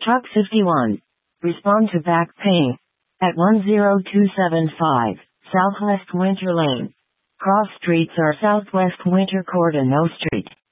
Truck 51. Respond to back pain. At 10275, Southwest Winter Lane. Cross streets are Southwest Winter Court and O Street.